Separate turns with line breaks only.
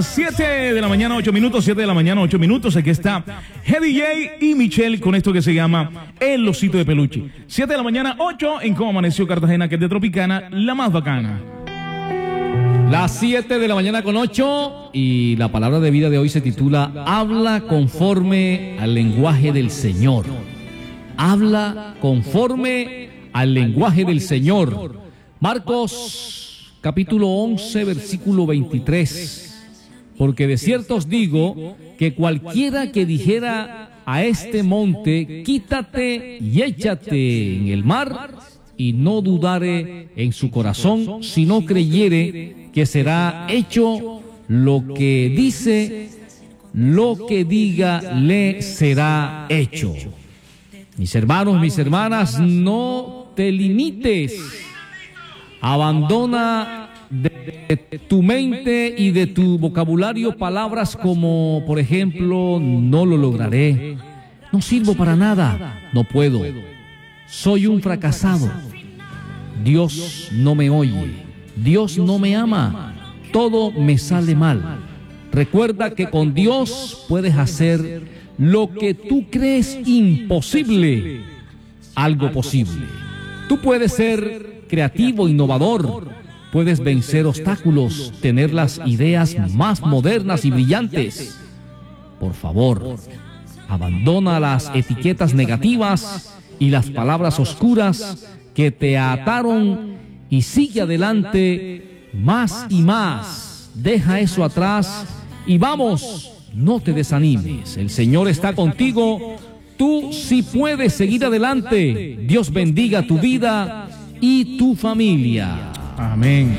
las 7 de la mañana, 8 minutos, 7 de la mañana, 8 minutos. Aquí está Heavy J y Michelle con esto que se llama El Osito de Peluche. 7 de la mañana, 8 en Cómo Amaneció Cartagena, que es de Tropicana, la más bacana.
Las 7 de la mañana con 8 y la palabra de vida de hoy se titula Habla conforme al lenguaje del Señor. Habla conforme al lenguaje del Señor. Marcos capítulo 11 versículo 23. Porque de cierto os digo que cualquiera que dijera a este monte, quítate y échate en el mar, y no dudare en su corazón, sino creyere que será hecho lo que dice, lo que diga le será hecho. Mis hermanos, mis hermanas, no te limites. Abandona de tu mente y de tu vocabulario palabras como, por ejemplo, no lo lograré, no sirvo para nada, no puedo, soy un fracasado, Dios no me oye, Dios no me ama, todo me sale mal. Recuerda que con Dios puedes hacer lo que tú crees imposible, algo posible. Tú puedes ser creativo, innovador, puedes vencer obstáculos, tener las ideas más modernas y brillantes. Por favor, abandona las etiquetas negativas y las palabras oscuras que te ataron y sigue adelante más y más. Deja eso atrás y vamos, no te desanimes. El Señor está contigo. Tú sí puedes seguir adelante. Dios bendiga tu vida y tu familia.
Amén.